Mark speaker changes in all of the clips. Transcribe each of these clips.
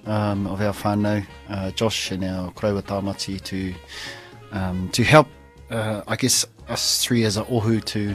Speaker 1: of our whānau, Josh and our Korewa Tāmati to help, I guess, us three as a ohu to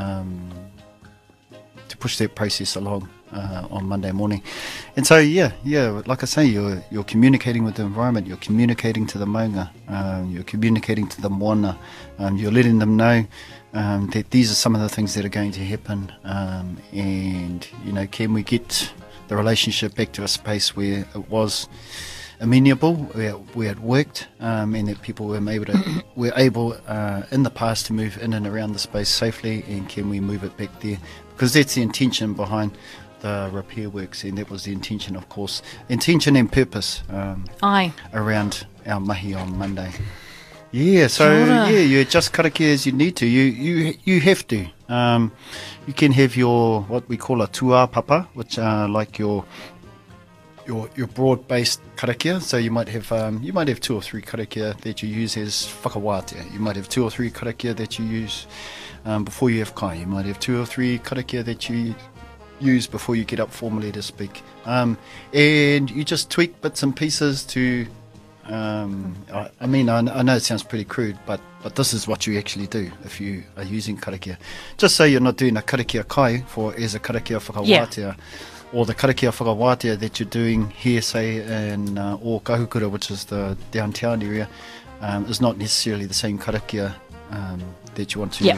Speaker 1: push that process along on Monday morning. And so, like I say, you're communicating with the environment, you're communicating to the maunga, you're communicating to the moana, you're letting them know that these are some of the things that are going to happen, and, can we get the relationship back to a space where it was amenable, where it worked, and that people were able in the past to move in and around the space safely, and can we move it back there? Because that's the intention behind the repair works, and that was the intention, of course, intention and purpose around our mahi on Monday. Yeah, so you adjust karakia as you need to. You have to. You can have your what we call a tua papa, which are like your broad-based karakia. So you might have 2 or 3 karakia that you use as whakawātea. You might have 2 or 3 karakia that you use before you have kai. You might have 2 or 3 karakia that you use before you get up formally to speak. And you just tweak bits and pieces to. I know it sounds pretty crude, but this is what you actually do if you are using karakia. Just so you're not doing a karakia kai as a karakia whakawātea, or the karakia whakawātea that you're doing here, say, in O Kahukura, which is the downtown area, is not necessarily the same karakia that you want to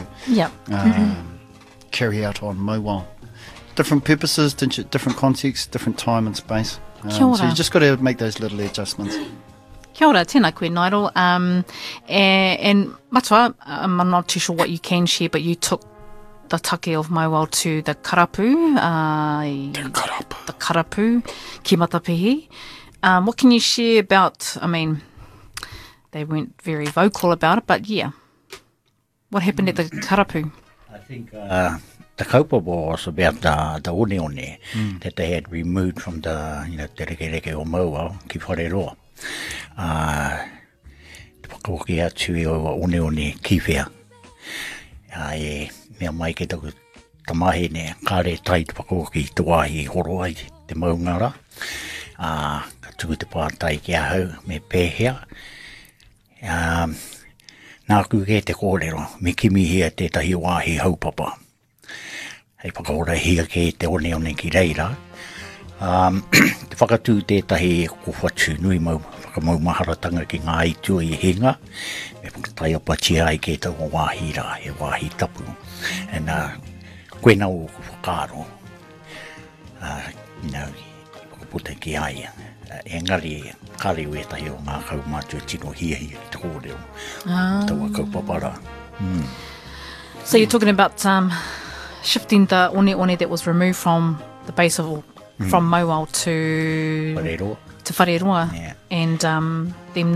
Speaker 1: carry out on Mauao. Different purposes, different contexts, different time and space. So you just got to make those little adjustments.
Speaker 2: Kia ora, tēnā koe, Nairo. And matua, I'm not too sure what you can share, but you took the take of Mauao to the karapu. The karapu, ki Matapihi. What can you share about, they weren't very vocal about it, but what happened at the karapu?
Speaker 3: I think the kaupapa was about the one that they had removed from the te reke o Mauao, ki Whareroa. Te whakaoki atu e o one kiwhea. Mea mai ke taku tamahi ne kāre tai te whakaoki te wāhi horo ai te maungara. Ka tuku te pātai ki ahau me pēhea. Nā kuke te kōrero, me kimi hea tētahi wāhi haupapa. Hei whakaora hea ke te one ki reira. Te whakatū tētahi ko whatu nui whakamaumaharatanga ki ngā itu i hinga, me whakatai o patia ai ke tau o wāhi rā, he wāhi tapu. And koe nau ko whakaro, whakaputa ki ai. Engari, kare wetahi o ngā kaumātua tino hiahi ki te kōrero. Taua kaupapara.
Speaker 2: So you're talking about shifting the one that was removed from the base of from Mauao to Whareroa, and them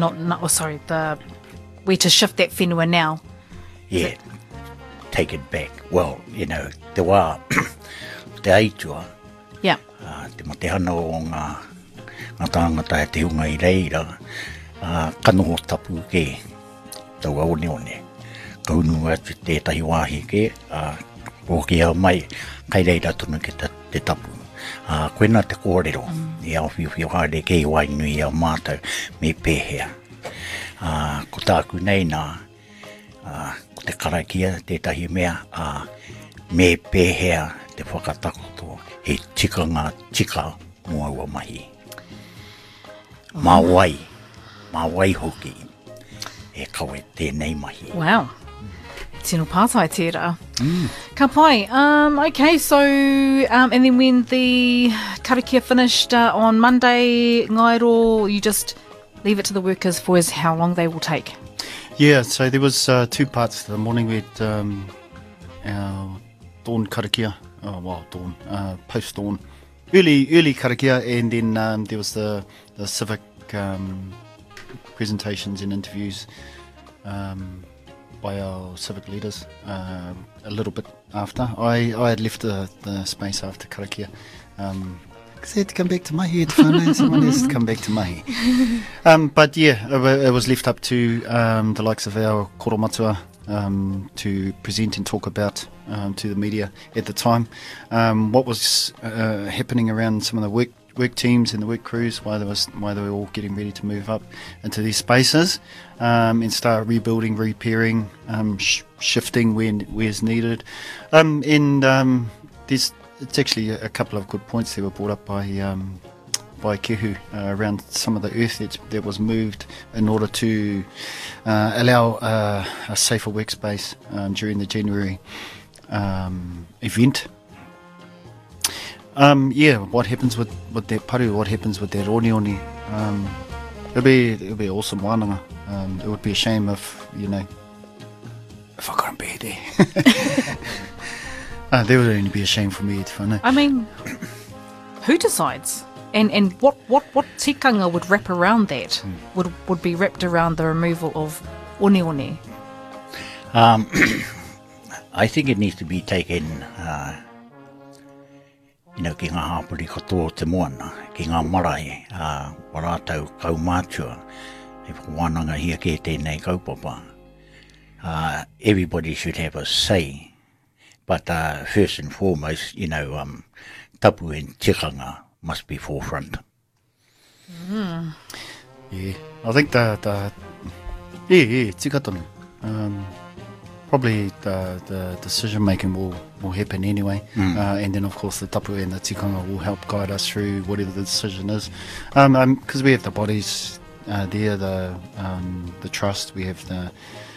Speaker 2: where to shift that whenua now.
Speaker 3: Yeah, take it back. Well, te wā, te aitua, te matehana o ngā tāngata e te hunga i reira, kanoho tapu ke, taua one. Kaunu atu tētahi wāhi ke, pōki au mai, kai reira tunu ke te tapu. Koena te kōrero, i au whiwhi haere kei wainui au mātou me pēhea. Ko tāku nei nā, ko te karakia, tētahi mea, me pēhea te whakatakoto, he tika mua ua mahi. Mā wai hoki, e kawe tēnei mahi.
Speaker 2: Wow. Tino pātai tērā. Ka pai. Okay, so, and then when the karakia finished on Monday, Ngairo, you just leave it to the workers for how long they will take?
Speaker 1: Yeah, so there was 2 parts to the morning. We had our dawn karakia, dawn, post-dawn, early karakia, and then there was the civic presentations and interviews by our civic leaders a little bit after. I had left the space after karakia because I had to come back to mahi to find someone else to come back to mahi. But it was left up to the likes of our koromatua to present and talk about to the media at the time what was happening around some of the work teams and the work crews while they were all getting ready to move up into these spaces, and start rebuilding, repairing, shifting where's needed. It's actually a couple of good points that were brought up by Kehu around some of the earth that was moved in order to allow a safer workspace during the January event. What happens with that paru? What happens with that onioni? It'll be awesome wānanga. It would be a shame if I couldn't be there. There would only be a shame for me to whānau.
Speaker 2: I mean, who decides? And what tikanga would wrap around that? Would be wrapped around the removal of onioni?
Speaker 3: I think it needs to be taken, ki ngā hapuri katoa te moana, ki ngā marae, warātau kaumātua, e whananga hia ke tēnei kaupapa. Everybody should have a say. But first and foremost, tapu and tikanga must be forefront.
Speaker 1: Yeah, I think tikatonu. Probably the decision making will happen anyway, and then of course the tapu and the tikanga will help guide us through whatever the decision is. Because we have the bodies there, the trust, we have the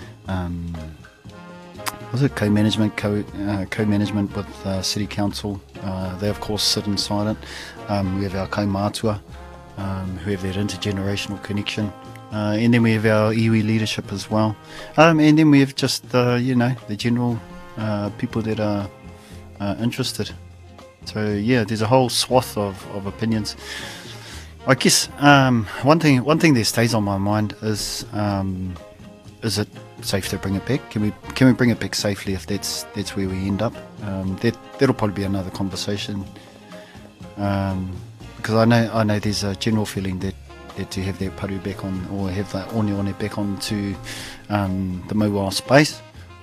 Speaker 1: co-management with City Council. They of course sit inside it. We have our kaumātua, who have that intergenerational connection. And then we have our iwi leadership as well. And then we have just, the general people that are interested. So, there's a whole swath of opinions. I guess one thing that stays on my mind is it safe to bring it back? Can we bring it back safely if that's where we end up? That'll probably be another conversation. Because I know there's a general feeling that to have that paru back on, or have that onioni back onto the Mauā space.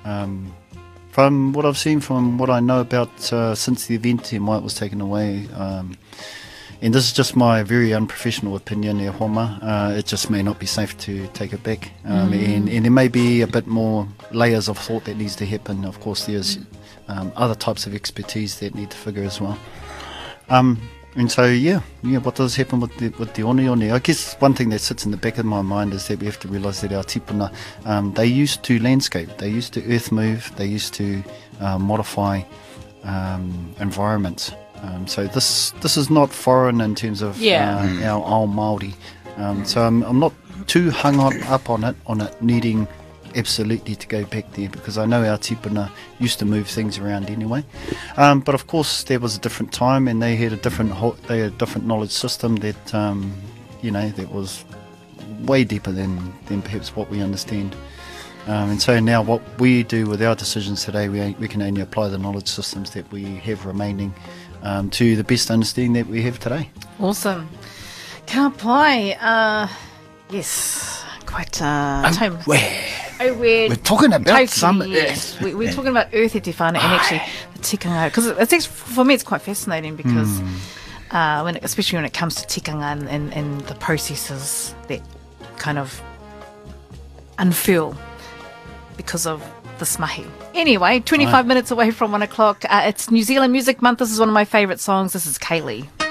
Speaker 1: From what I've seen, from what I know about since the event and why it was taken away, and this is just my very unprofessional opinion, e homa, it just may not be safe to take it back. And there may be a bit more layers of thought that needs to happen. Of course, there's other types of expertise that need to figure as well. And so, what does happen with the onioni? I guess one thing that sits in the back of my mind is that we have to realise that our tipuna, they used to landscape, they used to earth move, they used to modify environments. So this is not foreign in terms of our ao Māori. So I'm not too hung up on it needing absolutely to go back there, because I know our tipuna used to move things around anyway. But of course there was a different time, and they had a different knowledge system that that was way deeper than perhaps what we understand. And so now what we do with our decisions today, we can only apply the knowledge systems that we have remaining to the best understanding that we have today.
Speaker 2: Awesome. Ka pai. Yes, quite
Speaker 1: we're talking about some
Speaker 2: earth. We're talking about earth e te whānau, and actually the tikanga, because for me it's quite fascinating, because especially when it comes to tikanga and the processes that kind of unfurl because of this mahi. Anyway, 25 minutes away from 1 o'clock. It's New Zealand Music Month. This is one of my favourite songs. This is Kaylee.